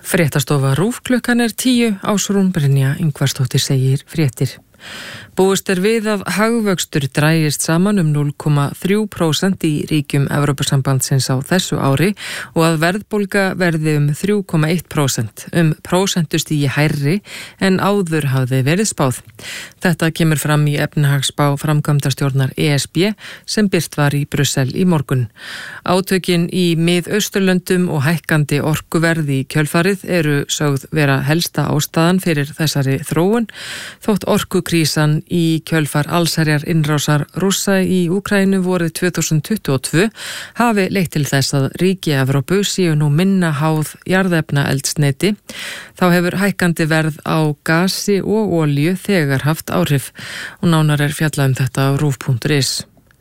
Fréttastofa RÚV klukkan 10, Ásrún Brynja Ingvarsdóttir segir fréttir. Búist við að hagvöxtur drægist saman 0,3% í ríkjum Evrópusambandsins á þessu ári og að verðbólga verði 3,1%, prósentustigi hærri en áður hafði verið spáð. Þetta kemur fram í efnahagsspá framkvæmdastjórnar ESB sem birt var í Brussel í morgun. Átökin í Mið-Austurlöndum og hækkandi orkuverð í kjölfarið eru sögð vera helsta ástæðan fyrir þessari þróun, þótt orkukrísan í kjölfar allsherjar innrásar Rússa í Úkraínu vorið 2022 hafi leitt til þess að ríki Evrópu séu nú minna háð jarðefnaeldsneyti. Þá hefur hækkandi verð á gasi og olíu þegar haft áhrif og nánar fjallað þetta á RÚV.is.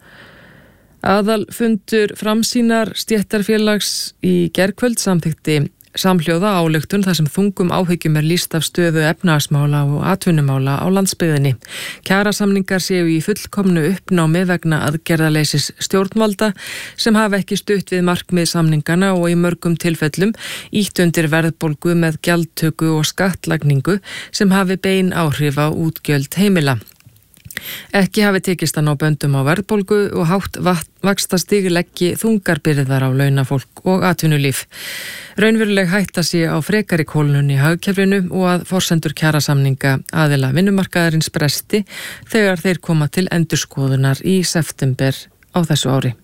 Aðalfundur Framsýnar stéttarfélags í gærkvöld samþykkti samhljóða ályktun þar sem þungum áhyggjum lýst af stöðu efnahagsmála og atvinnumála á landsbyggðinni. Kjarasamningar séu í fullkomnu uppnámi vegna aðgerðaleysis stjórnvalda sem hafa ekki stutt við markmið samningana og í mörgum tilfellum ýtt undir verðbólgu með gjaldtöku og skattlagningu sem hafi bein áhrif á útgjöld heimila. Ekki hafi tekist að ná böndum á verðbólgu og hátt vaxtastig leggi þungar byrðar á launafólk og atvinnulíf. Raunveruleg hætta sé á frekari kólnun í hagkerfinu og að forsendur kjarasamninga aðila vinnumarkaðarins bresti þegar þeir koma til endurskoðunar í september á þessu ári.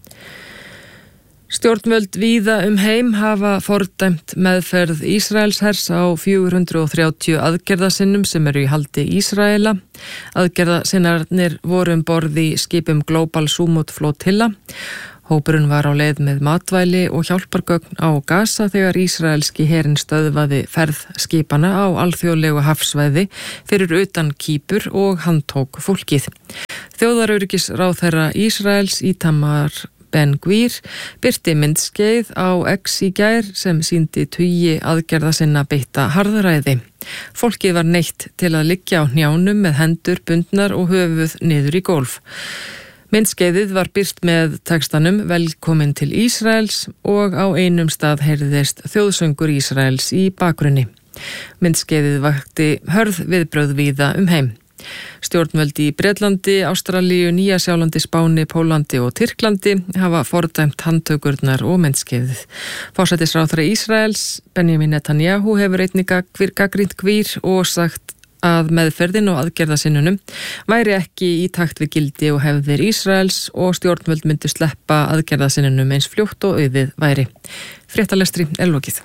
Stjórnvöld víða heim hafa fordæmt meðferð Ísraelshers á 430 aðgerðasinnum sem eru í haldi Ísraela. Aðgerðasinnarnir voru borð í skipum Global Sumut Flotilla. Hópurinn var á leið með matvæli og hjálpargögn á Gaza þegar ísraelski herinn stöðvaði ferð skipana á alþjóðlegu hafsvæði fyrir utan Kýpur og handtók fólkið. Þjóðaröryggisráðherra Ísraels Itamar Ben-Gvir birti myndskeið á X í gær sem sýndi tugi aðgerða sinna beitta harðræði. Fólkið var neytt til að liggja á hnjánum með hendur bundnar og höfuð niður í gólf. Myndskeiðið var birt með textanum Velkomin til Ísraels og á einum stað heyrðist þjóðsöngur Ísraels í bakgrunni. Myndskeiðið vakti hörð viðbrögð víða heim. Stjórnvöld í Bretlandi, Ástralíu, Nýja-Sjálandi, Spáni, Pólandi og Tyrklandi hafa fordæmt handtökurnar og myndskeiðið. Forsætisráðherra Ísraels, Benjamin Netanyahu, hefur einnig gagnrýnt Gvir og sagt að meðferðin og aðgerðasinnunum væri ekki í takt við gildi og hefðir Ísraels og stjórnvöld myndu sleppa aðgerðasinnunum eins fljótt og auðið væri. Fréttalestri lokið.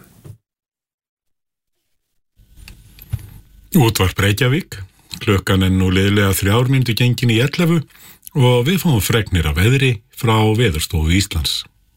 Útvarp Reykjavík. Klukkan nú liðlega 3 mínútur gengin í 11 og við fáum fregnir af veðri frá Veðurstofu Íslands.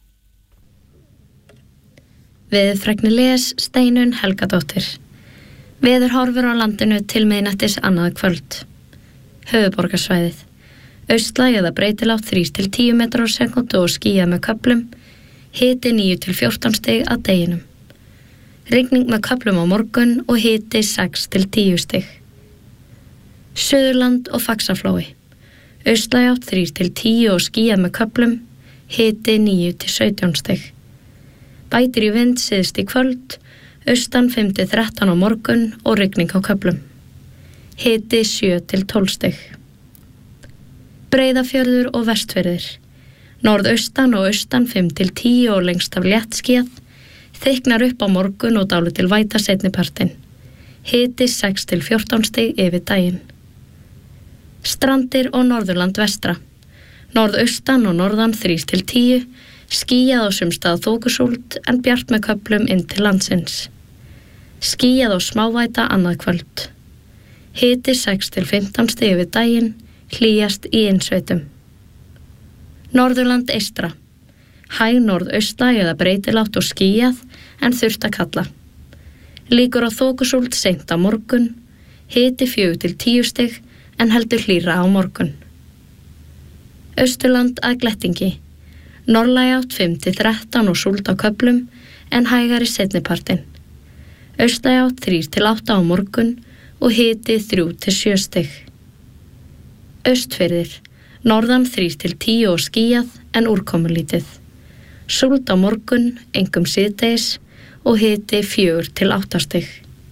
Veðurfregnir les Steinunn Helgadóttir. Veðurhorfur á landinu til miðnættis annað kvöld. Höfuðborgarsvæðið. Austlæg eða breytilátt 3-10 metrar á sekúndu og skýjað með köflum. Hiti 9-14 stig að deginum. Rigning með köflum á morgun og hiti 6-10 stig. Suðurland og Faxaflói. Austlæg átt 3-10 og skýjað með köflum, hiti 9-17 stig. Bætir í vind syðst í kvöld, austan 5-13 á morgun og rigning á köflum. Hiti 7-12 stig. Breiðafjörður og Vestfirðir. Norðaustan og austan 5-10 og lengst af léttskýjað, þykknar upp á morgun og dálítil væta seinnipartinn. Hiti 6-14 stig yfir daginn. Strandir og Norðurland vestra. Norðaustan og norðan 3-10, skýjað á sumstað þokusúld en bjart með köflum inn til landsins. Skýjað á smávæta annað kvöld. Hiti 6-15 stig yfir daginn, hlýjast í innsveitum. Norðurland eystra. Hæg norðaustlæg eða breytilátt og skýjað en þurrt að kalla. Líkur á þokusúld seint á morgun, hiti 4-10 stig en heldur hlýra á morgun. Austurland að glettingi. Norðlæg átt 5-13 og súld á köflum en hægari seinnipartinn. Austlæg átt 3-8 á morgun og hiti 3-7 stig. Austfirðir. Norðan 3-10 og skýjað en úrkomulítið. Súld á morgun, engum síðdegis og hiti 4 til 8 stig.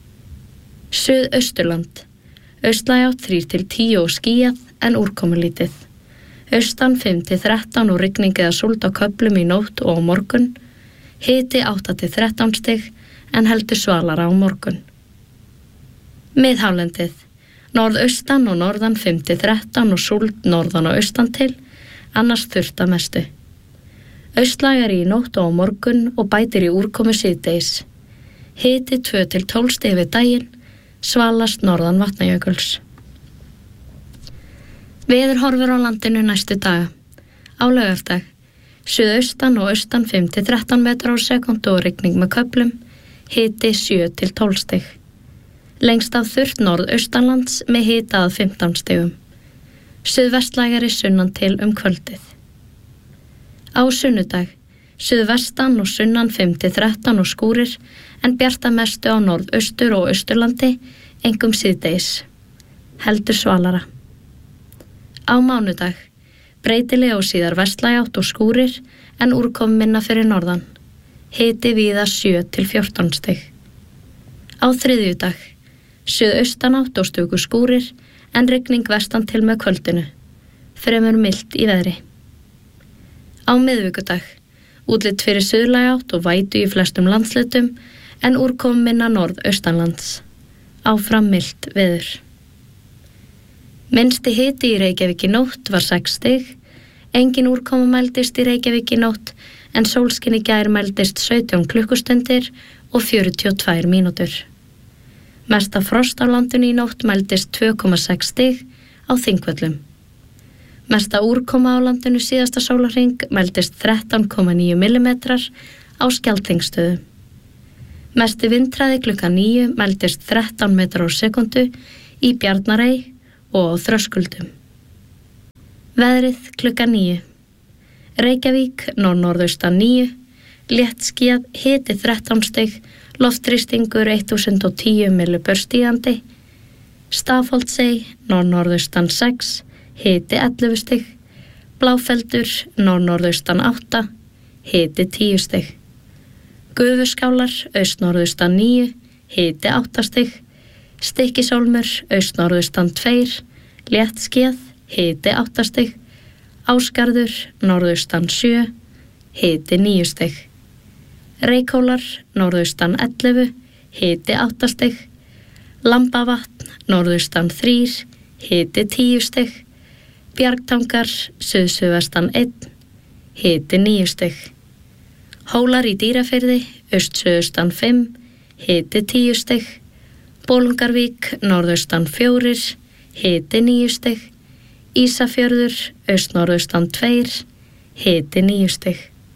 Suðausturland. Austlæg átt 3 til 10 og skýjað en úrkomulítið. Austan 5 til 13 og rigning eða súld á köflum í nótt og á morgun. Hiti 8 til 13 stig en heldur svalara á morgun. Miðhálendið. Norðaustan og norðan 5 til 13 og súld norðan og austan til, annars þurrt að mestu. Austlægari í nótt og á morgun og bætir í úrkomu síðdegis. Hiti 2 til 12 stig við daginn, svalast norðan Vatnajökuls. Veðurhorfur á landinu næstu daga. Á laugardag, suðaustan og austan 5 til 13 metrar á sekúndu og rigning með köflum, hiti 7 til 12 stig. Lengst af þurrt norðaustanlands með hita að 15 stigum. Suðvestlægari sunnan til kvöldið. Á sunnudag, suðvestan og sunnan 5 til 13 og skúrir en bjarta mestu á norðaustur og austurlandi, einkum síðdegis. Heldur svalara. Á mánudag, breytileg og síðar vestlæg átt og skúrir en úrkomu minna fyrir norðan. Hiti víða 7 til 14 stig. Á þriðjudag, suðaustanátt og stöku skúrir en rigning vestan til með kvöldinu. Fremur milt í veðri. Á miðvikudag, útlit fyrir suðlæg átt og vætu í flestum landslutum en úrkomu minna norðaustanlands. Áfram milt veður. Minnsti hiti í Reykjavík í nótt var 6 stig, engin úrkoma mældist í Reykjavík í nótt en sólskin í gær mældist 17 klukkustundir og 42 mínútur. Mesta frost á landinu í nótt mældist 2,6 stig á Þingvöllum. Mesta úrkoma á landinu síðasta sólarhring mældist 13,9 millimetrar á Skjaldþingsstöðum. Mesti vindhraði klukkan 9 mældist 13 metrar á sekúndu í Bjarnarey og á Þröskuldum. Veðrið klukkan 9. Reykjavík, norðaustan 9, léttskýjað, hiti 13 stig, loftþrýstingur 1010 millibör stígandi. Stafholtsey, norðaustan 6, hiti 11 stig. Bláfeldur, norðaustan 8, hiti 10 stig. Gufuskálar, norðaustan 9, hiti 8 stig. Stykkishólmur, norðaustan 2, léttskýjað, hiti 8 stig. Ásgarður, norðaustan 7, hiti 9 stig. Reykhólar, norðaustan 11, hiti 8 stig. Lambavatn, norðaustan 3, hiti 10 stig. Bjargtangar, suðsuðvestan 1, hiti 9 stig. Hólar í Dýrafirði, suðaustan 5, hiti 10 stig. Bolungarvík, norðaustan 4, hiti 9 stig. Ísafjörður, norðaustan 2, hiti 9 stig.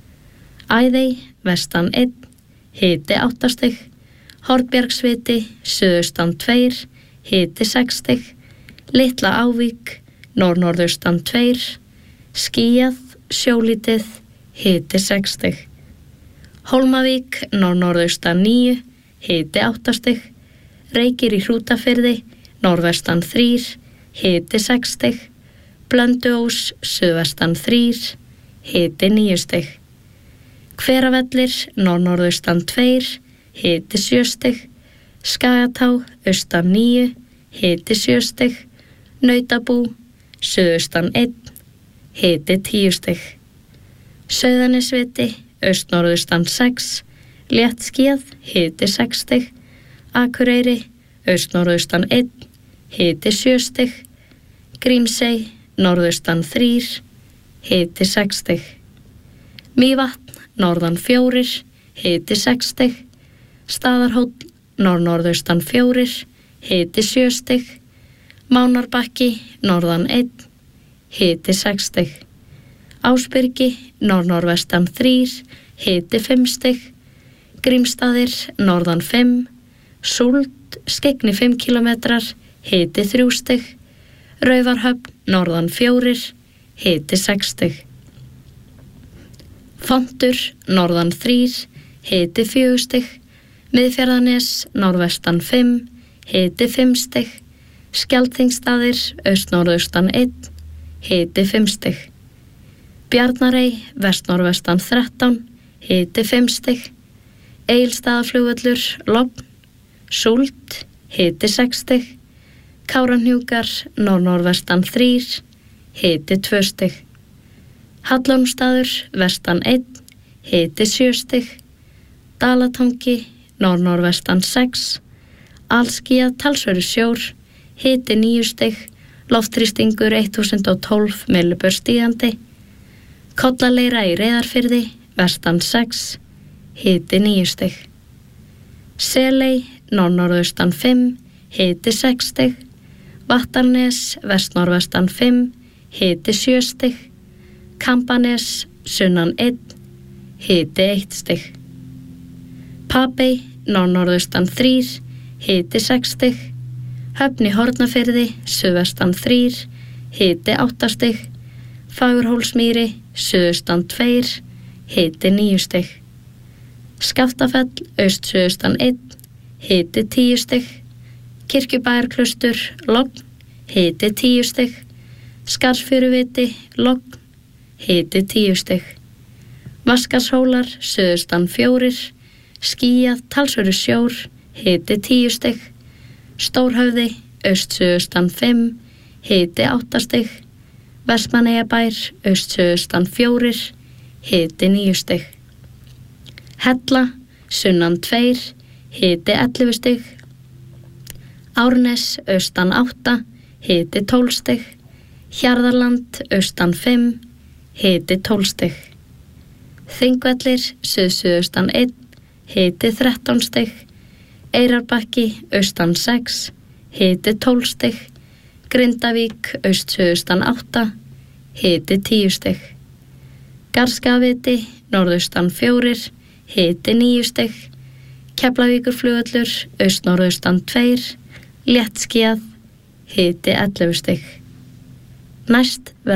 Æðey, vestan 1, hiti 8 stig. Hornbjargsviti, suðaustan 2, hiti 6 stig. Litla Ávík, norðaustan 2, skýjað, sjólítið, hiti 6 stig. Hólmavík, norðaustan 9, hiti 8 stig. Reykir í Hrútafirði, norðvestan 3, hiti 6 stig. Blönduós, suðvestan 3, hiti 9 stig. Hveravellir, norðaustan 2, hiti 7 stig. Skagatá, austan 9, hiti 7 stig. Nautabú, suðaustan 1, hiti 10 stig. Sauðanesviti, norðaustan 6, léttskýjað, hiti 6 stig. Akureyri, norðaustan 1, hiti 7 stig. Grímsey, norðaustan 3, hiti 6 stig. Mývatn, norðan 4, hiti 6 stig. Staðarhóll, norðaustan 4, hiti 7 stig. Mánarbakki, norðan 1, hiti 6 stig. Ásbyrgi, norðvestan 3, hiti 5 stig. Grímsstaðir, norðan 5, Súld, skyggni 5 kilometrar, hiti 3 stig. Raufarhöfn, norðan 4, hiti 6 stig. Fontur, norðan 3, hiti 4 stig. Miðfjarðarnes, norðvestan 5, hiti 5 stig. Skjaldþingsstaðir, norðaustan 1, hiti 5 stig. Bjarnarey, norðvestan 13, hiti 5 stig. Egilsstaðaflugvöllur, logn. Súld, hiti 6 stig. Kárahnjúkar, norðnorðvestan 3, hiti 2 stig. Hallormsstaður, vestan 1, hiti 7 stig. Dalatangi, norðnorðvestan 6. Alskýjað talsverður sjór, hiti 9 stig. Loftþrýstingur 1012 millibör stígandi. Kollaleira í Reyðarfirði, vestan 6, hiti 9 stig. Seley, norðnorðaustan 5, hiti 6 stig. Vattarnes, vestnorðvestan 5, hiti 7 stig. Kambanes, sunnan 1, hiti 1 stig. Papey, norðnorðaustan 3, hiti 6 stig. Höfn í Hornafirði, suðvestan 3, hiti 8 stig. Fagurhólsmýri, suðaustan 2, hiti 9 stig. Skaftafell, aust-suðaustan 1, hiti 10 stig. Kirkjubæjarklaustur, logn, hiti 10 stig. Skarðsfjöruviti, logn, hiti 10 stig. Vaskarshólar, suðaustan 4, skýjað, talsverður sjór, hiti 10 stig. Stórhöfði, aust-suðaustan 5, hiti 8 stig. Vestmannaeyjabær, aust-suðaustan 4, hiti 9 stig. Hella, sunnan 2, hiti 11 stig. Árnes, austan 8, hiti 12 stig. Hjarðarland, austan 5, hiti 12 stig. Þingvellir, suðsuðaustan 1, hiti 13 stig. Eyrarbakki, austan 6, hiti 12 stig. Grindavík, austsuðaustan 8, hiti 10 stig. Garðskagaviti, norðaustan 4, hiti 9 stig. Keflavíkurflugvöllur, austnorðaustan 2, léttskýjað, hiti 11 stig. Næst